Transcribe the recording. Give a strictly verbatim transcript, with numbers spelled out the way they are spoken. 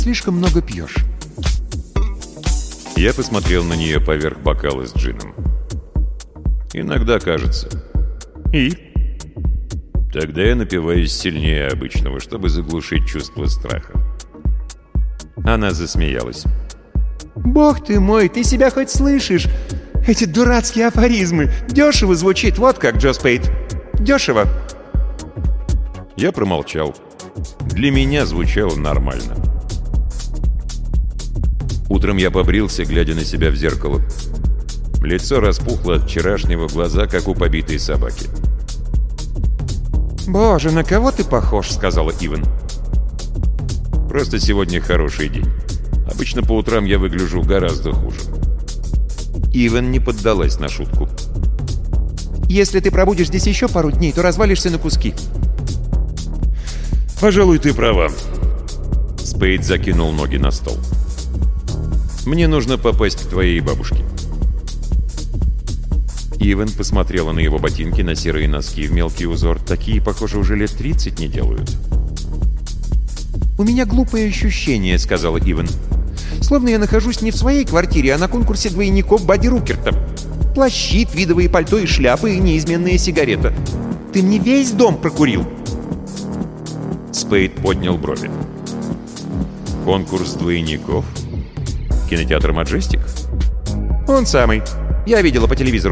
Слишком много пьешь». Я посмотрел на нее поверх бокала с джином. «Иногда кажется». «И?» «Тогда я напиваюсь сильнее обычного, чтобы заглушить чувство страха». Она засмеялась. «Бог ты мой, ты себя хоть слышишь? Эти дурацкие афоризмы. Дешево звучит, вот как, Джо Спейд. Дешево». Я промолчал. Для меня звучало нормально. Утром я побрился, глядя на себя в зеркало. Лицо распухло от вчерашнего, глаза, как у побитой собаки. «Боже, на кого ты похож?» — сказала Иван. «Просто сегодня хороший день. Обычно по утрам я выгляжу гораздо хуже». Иван не поддалась на шутку. «Если ты пробудешь здесь еще пару дней, то развалишься на куски». «Пожалуй, ты права». Спейд закинул ноги на стол. «Мне нужно попасть к твоей бабушке». Иван посмотрела на его ботинки, на серые носки в мелкий узор. Такие, похоже, уже лет тридцать не делают. «У меня глупое ощущение», — сказала Иван. «Словно я нахожусь не в своей квартире, а на конкурсе двойников Бадди Рукерта. Плащи, твидовые пальто и шляпы, и неизменная сигарета. Ты мне весь дом прокурил». Спейд поднял брови. «Конкурс двойников? Кинотеатр «Маджестик»?» «Он самый. Я видела по телевизору».